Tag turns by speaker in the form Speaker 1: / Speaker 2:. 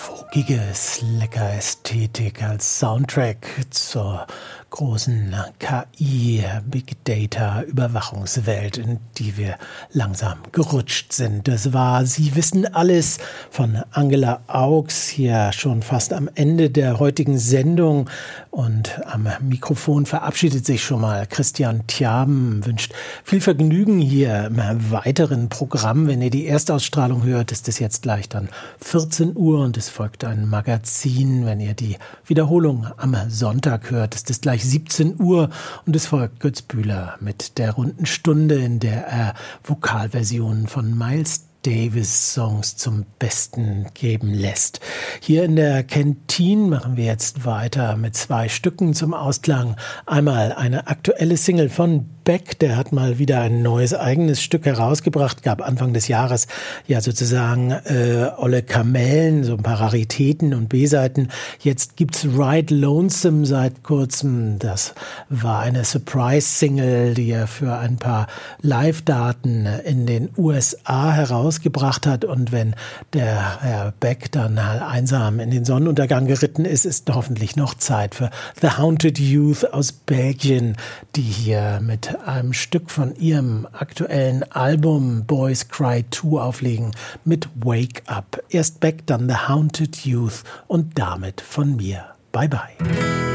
Speaker 1: Folkiges, lecker Ästhetik als Soundtrack zur großen KI, Big Data Überwachungswelt, in die wir langsam gerutscht sind. Das war Sie wissen alles von Angela Augs, hier schon fast am Ende der heutigen Sendung, und am Mikrofon verabschiedet sich schon mal Christian Thiaben, wünscht viel Vergnügen hier im weiteren Programm. Wenn ihr die Erstausstrahlung hört, ist es jetzt gleich dann 14 Uhr und es folgt ein Magazin. Wenn ihr die Wiederholung am Sonntag hört, ist es gleich 17 Uhr und es folgt Götz Bühler mit der runden Stunde, in der er Vokalversionen von Miles Davis Songs zum Besten geben lässt. Hier in der Kantine machen wir jetzt weiter mit 2 Stücken zum Ausklang. Einmal eine aktuelle Single von Beck, der hat mal wieder ein neues eigenes Stück herausgebracht, gab Anfang des Jahres ja sozusagen olle Kamellen, so ein paar Raritäten und B-Seiten. Jetzt gibt's Ride Lonesome seit kurzem. Das war eine Surprise-Single, die er für ein paar Live-Daten in den USA herausgebracht hat. Und wenn der Herr Beck dann einsam in den Sonnenuntergang geritten ist, ist hoffentlich noch Zeit für The Haunted Youth aus Belgien, die hier mit einem Stück von ihrem aktuellen Album Boys Cry 2 auflegen mit Wake Up. Erst Beck, dann The Haunted Youth und damit von mir. Bye bye.